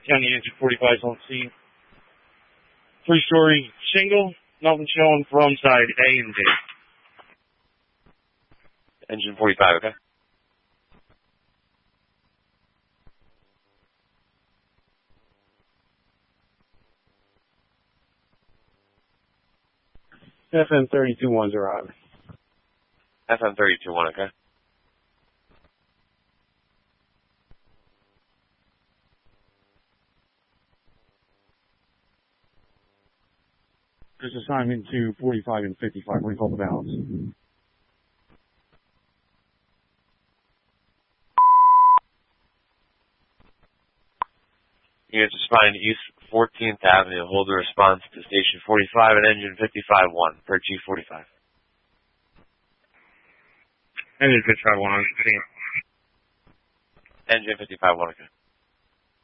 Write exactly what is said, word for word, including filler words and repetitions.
County Engine forty-five is on scene. Three-story shingle, nothing showing from side A and B. Engine forty-five, okay? F M thirty-two one's arriving. F M thirty-two one, okay? There's assignment to forty-five and fifty-five. Recall the balance. Units responding to East fourteenth Avenue. Hold the response to Station forty-five and Engine fifty-five one per G forty-five. Engine fifty-five one on scene. Engine fifty-five one, okay.